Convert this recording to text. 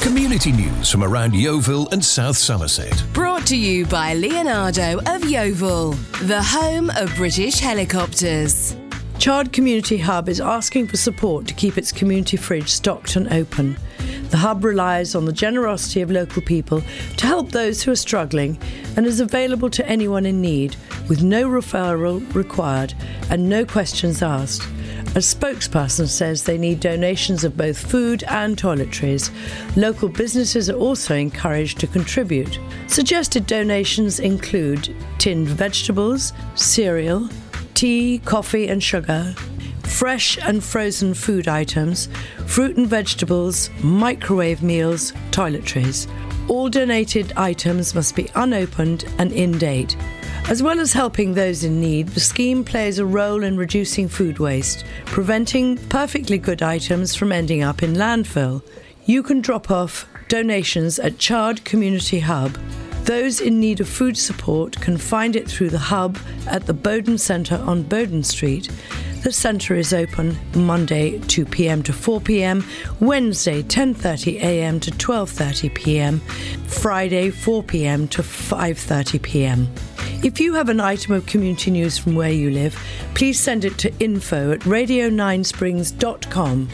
Community news from around Yeovil and South Somerset. Brought to you by Leonardo of Yeovil, the home of British helicopters. Chard Community Hub is asking for support to keep its community fridge stocked and open. The hub relies on the generosity of local people to help those who are struggling and is available to anyone in need, with no referral required and no questions asked. A spokesperson says they need donations of both food and toiletries. Local businesses are also encouraged to contribute. Suggested donations include tinned vegetables, cereal, tea, coffee and sugar, fresh and frozen food items, fruit and vegetables, microwave meals, toiletries. All donated items must be unopened and in date. As well as helping those in need, the scheme plays a role in reducing food waste, preventing perfectly good items from ending up in landfill. You can drop off donations at Chard Community Hub. Those in need of food support can find it through the hub at the Bowden Centre on Bowden Street. The centre is open Monday 2 p.m. to 4 p.m, Wednesday 10:30 a.m. to 12:30 p.m, Friday 4 p.m. to 5:30 p.m. If you have an item of community news from where you live, please send it to info@radio9springs.com.